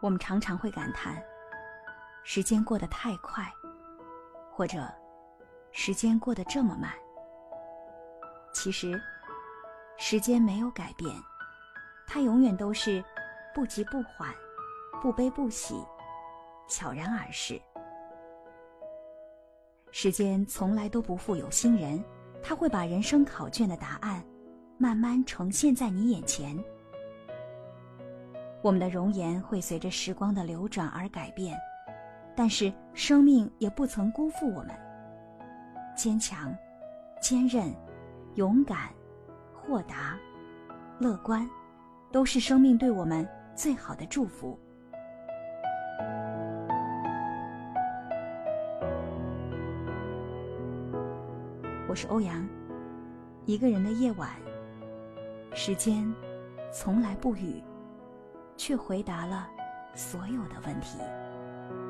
我们常常会感叹，时间过得太快，或者时间过得这么慢。其实，时间没有改变，它永远都是不急不缓，不悲不喜，悄然而逝。时间从来都不负有心人，它会把人生考卷的答案慢慢呈现在你眼前。我们的容颜会随着时光的流转而改变，但是生命也不曾辜负我们。坚强、坚韧、勇敢、豁达、乐观，都是生命对我们最好的祝福。我是欧阳，一个人的夜晚，时间从来不语，却回答了所有的问题。